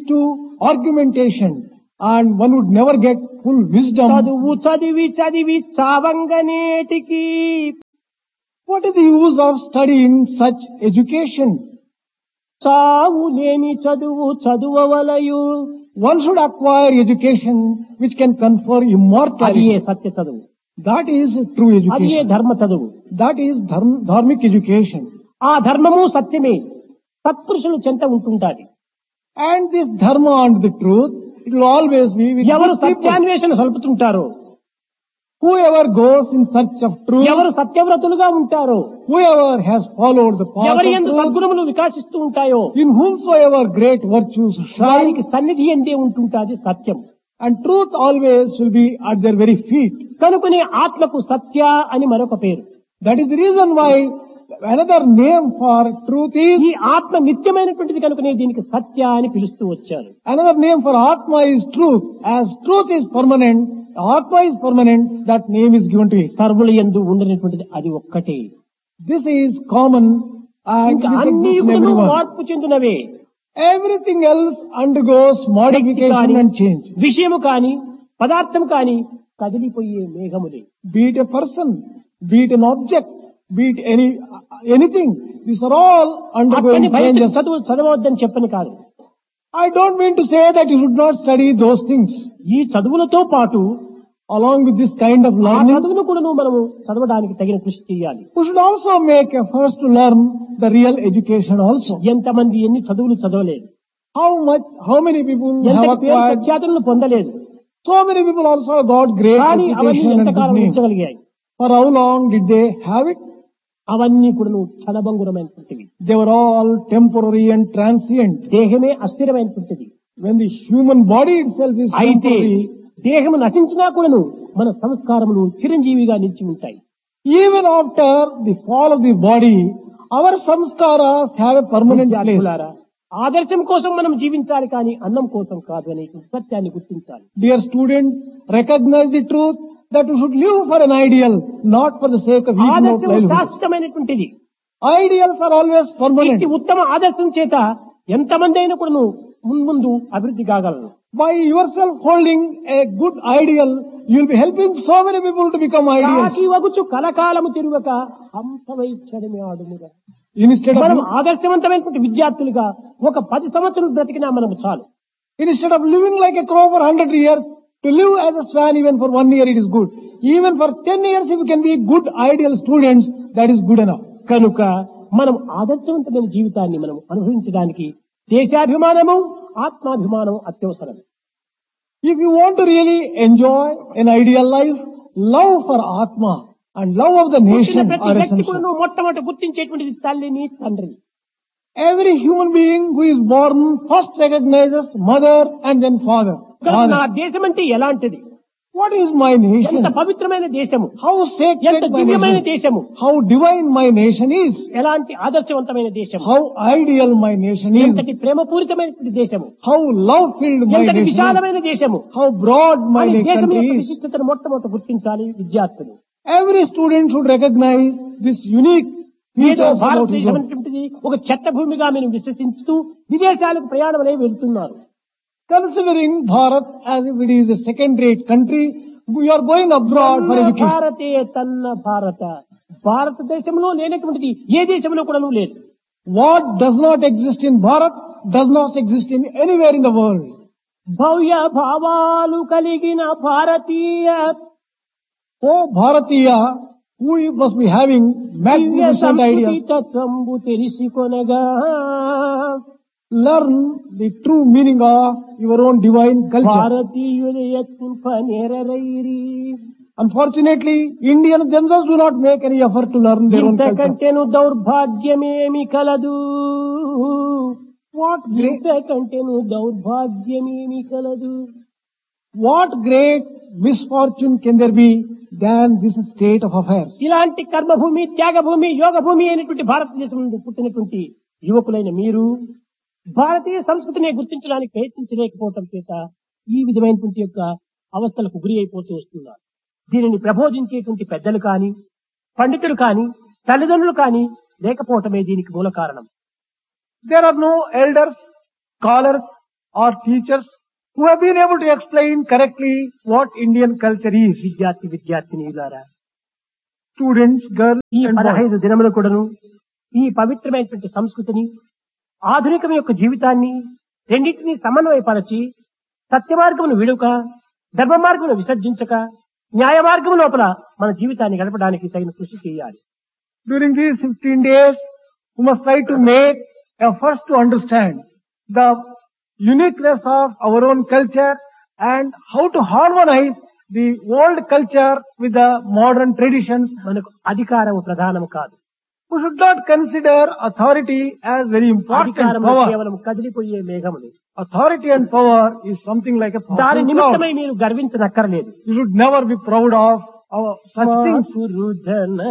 to argumentation and one would never get full wisdom. చదువు చదివి చదివి చావంగనేటికి What is the use of studying such education? చావు లేని చదువు చదువవలయు. One should acquire education which can confer అది immortality. సత్య చదువు, That is true అది education. ధర్మ చదువు. That is dharmic education. ఆ ధర్మము సత్యమే సత్పురుషులు చెంత ఉంటుంటాది. And this dharma and the truth, it will always be with ఎవరు good people. సత్యాన్వేషణ సలుపుతుంటారో, Whoever goes in search of truth, ఎవరు సత్యవ్రతులుగా ఉంటారో, whoever has followed the path ఎవరి of యందు truth, సద్గుణములు వికాసిస్తూ ఉంటాయో in whomsoever great virtues shine, వారికి సన్నిధి ఎందే ఉంటుంటాది సత్యం. and truth always will be at their very feet. కనుకనే ఆత్మకు సత్య అని మరొక పేరు. That is the reason why another name for truth is, ఈ ఆత్మ నిత్యమైనటువంటిది కనుకనే దీనికి సత్య అని పిలుస్తూ వచ్చారు. another name for Atma is truth. As truth is permanent, Atma is permanent, that name is given to it. సర్వుల యందు ఉండనటువంటిది అది ఒక్కటే. This is common and ఇంకా this అన్ని exists in everyone. మార్పు చెందినవే. Everything else undergoes వ్యక్తి modification కాని, and change. విషయము కాని, పదార్థం కాని కదిలిపోయే మేఘములే. Be it a person, be it an object, be it anything, these are all undergoing అక్కని భవిష్యత్ changes. చదువు చదవద్దని చెప్పని కాదు. I don't mean to say that you should not study those things. ఈ చదువులతో పాటు Along with this kind of ఆ learning, చదువును కూడా మనము చదవడానికి తగిన కృషి చేయాలి. we should also make efforts to learn the real education also. ఎంతమంది ఎన్ని చదువులు చదవలేదు, How many people ఎంత have పేరు acquired, ప్రఖ్యాతులను పొందలేదు, so many people also got great కానీ అవన్నీ education and ఎంతకాలం good name. ఉంచగలిగాయి? For how long did they have it? అవన్నీ కూడా క్షణభంగురమైనటువంటివి. They were all temporary and transient. దేహమే అస్థిరమైనటువంటిది. When the human body itself is అయితే temporary, దేహము నశించినా కూడాను మన సంస్కారములు చిరంజీవిగా నిలిచి ఉంటాయి. even after the fall of the body, our samskaras have a permanent place. విద్యార్థులారా, ఆదర్శం కోసం మనం జీవించాలి కానీ అన్నం కోసం కాదు అనే సత్యాన్ని గుర్తించాలి. Dear students, recognize the truth that you should live for an ideal, not for the sake of eating out ఆదర్శం livelihood. శాశ్వతమైనటువంటిది. Ideals are always permanent. ఇట్టి ఉత్తమ ఆదర్శం చేత ఎంతమంది అయినా కూడాను ముందు అభివృద్ధి కాగలరు. By yourself holding a good ideal, you will be helping so many people to become ideals. కాకి వగుచు కలకాలము తిరుగక హంసవై క్షణమే ఆడుముగా. Instead మనం of, ఆదర్శవంతమైనటువంటి విద్యార్థులుగా ఒక 10 సంవత్సరాలు బ్రతికినా మనకు చాలు. instead of living like a crow for 100 years, to live as a swan even for 1 year, it is good. Even for 10 years, if you can be good ideal students, that is good enough. కనుక మనం ఆదర్శవంతమైన జీవితాన్ని మనం అనుభవించడానికి దేశాభిమానము ఆత్మాభిమానం అత్యవసరం. If you want to really enjoy an ideal life, love for Atma and love of the పుట్టిన nation ప్రతి are వ్యక్తి కూడా essential. మొట్టమొదటి గుర్తించేటువంటిది తల్లిని తండ్రిని. Every human being who is born first recognizes mother and then father. కనుక నా Father. దేశం అంటే ఎలాంటిది, What is my nation? ఎంత పవిత్రమైన దేశము, How sacred ఎంత my దివ్యమైన nation? దేశము, How divine my nation is? ఎలాంటి ఆదర్శవంతమైన దేశము, How ideal my nation is? ఎంతటి ప్రేమపూరితమైనటువంటి దేశము, How love-filled my ఎంతటి nation is? విశాలమైన దేశము. How broad my అని దేశం country యొక్క is? విశిష్టతను మొట్టమొదటి గుర్తించాలి విద్యార్థులు. Every student should recognize this unique ఏదో features about his భారతదేశం own. అనేటువంటిది ఒక చెత్త భూమిగా మీరు విశ్వసిస్తూ విదేశాలకు ప్రయాణమనే వెళ్తున్నారు. Considering Bharat as if it is a second-rate country, we are going abroad for తన్న education. భారతే తన్న భారత, భారతదేశంలో లేనటువంటిది ఏ దేశంలో కూడా లేదు. What does not exist in Bharat does not exist in anywhere in the world. భవ్య భావాలు కలిగిన భారతీయ Oh Bharatiya, who must be having Divya magnificent సంస్కృతి ideas, తత్వంబు తెలిసికొనగా learn the true meaning of your own divine culture. భారతీయుల యత్నింప నేరరైరి. Unfortunately, Indians themselves do not make any effort to learn their own culture. ఇంతకంటేను దౌర్భాగ్యమేమి కలదు, What great, ఇంతకంటేను దౌర్భాగ్యమేమి కలదు. what great misfortune can there be than this state of affairs? ఇలాంటి కర్మభూమి, త్యాగభూమి, యోగభూమి అయినటువంటి భారతదేశం నుండి పుట్టినటువంటి యువకులైన మీరు భారతీయ సంస్కృతిని గుర్తించడానికి ప్రయత్నించలేకపోవటం చేత ఈ విధమైనటువంటి యొక్క అవస్థలకు గురి అయిపోతూ వస్తున్నారు. దీనిని ప్రబోధించేటువంటి పెద్దలు కాని, పండితులు కాని, తల్లిదండ్రులు కాని లేకపోవటమే దీనికి మూల కారణం. There are no elders, scholars, or teachers who have been able to explain correctly what Indian culture is. విద్యార్థి విద్యార్థినిలారా, Students, girls ఈ and boys. 15 దినములు కూడాను ఈ పవిత్రమైనటువంటి సంస్కృతిని, ఆధునికం యొక్క జీవితాన్ని రెండింటినీ సమన్వయపరచి సత్య మార్గమును విడుక, ధర్మ మార్గమును విసర్జించక, న్యాయ మార్గము లోపల మన జీవితాన్ని గడపడానికి తగిన కృషి చేయాలి. During these 15 days, we must try to make efforts to understand the uniqueness of our own culture and how to harmonize the old culture with the modern traditions. మనకు అధికారము ప్రధానము కాదు. We should not consider authority as very important అధికారము power. కేవలం కదిలిపోయే మేఘములు. Authority and power is something like a దాని powerful నిమిత్తమై cloud. మీరు గర్వించనక్కర్లేదు. You should never be proud of such things. పురుధన